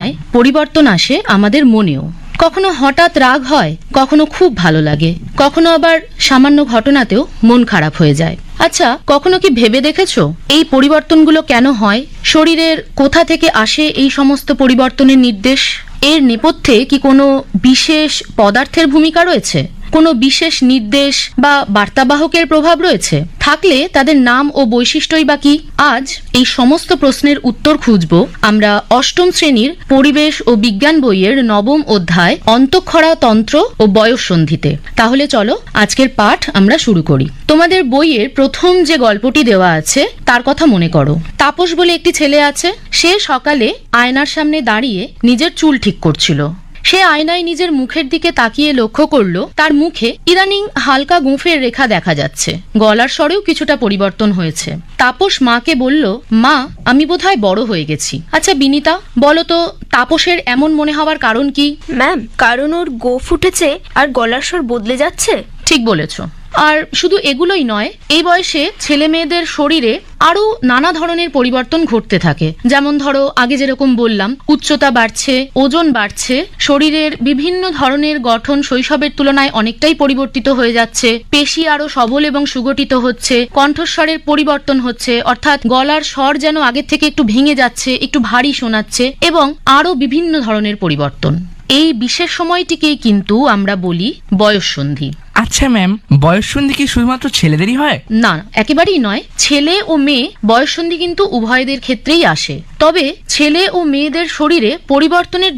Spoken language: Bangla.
নয়, পরিবর্তন আসে আমাদের মনেও। কখনো হঠাৎ রাগ হয়, কখনো খুব ভালো লাগে, কখনো আবার সামান্য ঘটনাতেও মন খারাপ হয়ে যায়। আচ্ছা, কখনো কি ভেবে দেখেছো এই পরিবর্তনগুলো কেন হয়? শরীরের কোথা থেকে আসে এই সমস্ত পরিবর্তনের নির্দেশ? এর নেপথ্যে কি কোনো বিশেষ পদার্থের ভূমিকা রয়েছে? কোনো বিশেষ নির্দেশ বা বার্তাবাহকের প্রভাব রয়েছে? থাকলে তাদের নাম ও বৈশিষ্ট্যই বা কি? আজ এই সমস্ত প্রশ্নের উত্তর খুঁজব আমরা অষ্টম শ্রেণীর পরিবেশ ও বিজ্ঞান বইয়ের নবম অধ্যায় অন্তঃক্ষরা তন্ত্র ও বয়ঃসন্ধিতে। তাহলে চলো আজকের পাঠ আমরা শুরু করি। তোমাদের বইয়ের প্রথম যে গল্পটি দেওয়া আছে তার কথা মনে করো। তাপস বলে একটি ছেলে আছে। সে সকালে আয়নার সামনে দাঁড়িয়ে নিজের চুল ঠিক করছিল। সে আয়নায় নিজের মুখের দিকে তাকিয়ে লক্ষ্য করলো তার মুখে ইদানিং হালকা গোঁফের রেখা দেখা যাচ্ছে। গলার স্বরেও কিছুটা পরিবর্তন হয়েছে। তাপস মাকে বলল, মা, আমি বোধহয় বড় হয়ে গেছি। আচ্ছা বিনিতা, বলো তো তাপসের এমন মনে হওয়ার কারণ কি? ম্যাম, কারণ ওর গোঁফ উঠেছে আর গলার স্বর বদলে যাচ্ছে। ঠিক বলেছো। আর শুধু এগুলোই নয়, এই বয়সে ছেলে মেয়েদের শরীরে আরো নানা ধরনের পরিবর্তন ঘটতে থাকে। যেমন ধরো, আগে যেরকম বললাম, উচ্চতা বাড়ছে, ওজন বাড়ছে, শরীরের বিভিন্ন ধরনের গঠন শৈশবের তুলনায় অনেকটাই পরিবর্তিত হয়ে যাচ্ছে, পেশি আরো সবল এবং সুগঠিত হচ্ছে, কণ্ঠস্বরের পরিবর্তন হচ্ছে, অর্থাৎ গলার স্বর যেন আগের থেকে একটু ভেঙে যাচ্ছে, একটু ভারী শোনাচ্ছে, এবং আরো বিভিন্ন ধরনের পরিবর্তন। এই বিশেষ সময়টিকেই কিন্তু আমরা বলি বয়ঃসন্ধি। আচ্ছা ম্যাম, বয়ঃসন্ধি কি শুধুমাত্র ছেলেদেরই হয়? না, একেবারেই নয়। ছেলে ও মেয়ে বয়ঃসন্ধি কিন্তু উভয়দের ক্ষেত্রেই আসে। তবে ছেলে ও মেয়েদের শরীরে পরিবর্তনের